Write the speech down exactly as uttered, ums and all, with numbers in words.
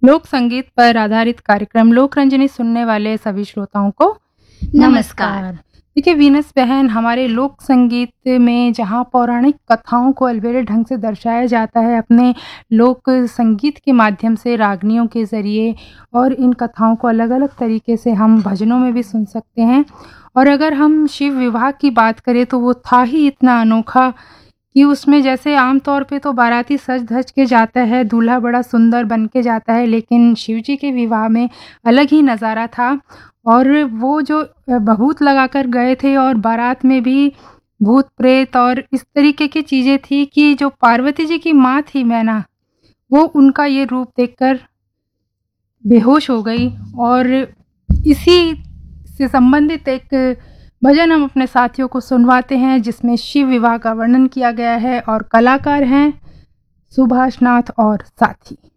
लोक संगीत पर आधारित कार्यक्रम लोक रंजनी सुनने वाले सभी श्रोताओं को नमस्कार। देखिए वीनस बहन, हमारे लोक संगीत में जहाँ पौराणिक कथाओं को अलबेले ढंग से दर्शाया जाता है अपने लोक संगीत के माध्यम से, रागनियों के ज़रिए, और इन कथाओं को अलग अलग तरीके से हम भजनों में भी सुन सकते हैं। और अगर हम शिव विवाह की बात करें तो वो था ही इतना अनोखा कि उसमें जैसे आम तौर पे तो बाराती सज धज के जाता है, दूल्हा बड़ा सुंदर बन के जाता है, लेकिन शिव जी के विवाह में अलग ही नज़ारा था। और वो जो भभूत लगाकर गए थे और बारात में भी भूत प्रेत और इस तरीके की चीज़ें थी कि जो पार्वती जी की माँ थी मैना, वो उनका ये रूप देखकर बेहोश हो गई। और इसी से संबंधित एक भजन हम अपने साथियों को सुनवाते हैं जिसमें शिव विवाह का वर्णन किया गया है, और कलाकार हैं सुभाष नाथ और साथी।